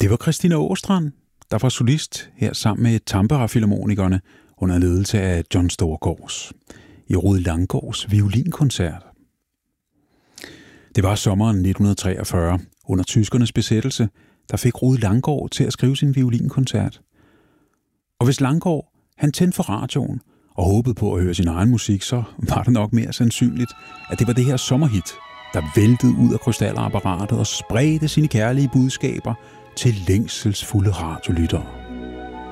Det var Christina Åstrand, der var solist her sammen med Tampere-filharmonikerne under ledelse af John Storgårds i Rued Langgaards violinkoncert. Det var sommeren 1943 under tyskernes besættelse, der fik Rued Langgaard til at skrive sin violinkoncert. Og hvis Langgaard han tændte for radioen og håbede på at høre sin egen musik, så var det nok mere sandsynligt, at det var det her sommerhit, der væltede ud af krystalapparatet og spredte sine kærlige budskaber til længselsfulde radiolyttere.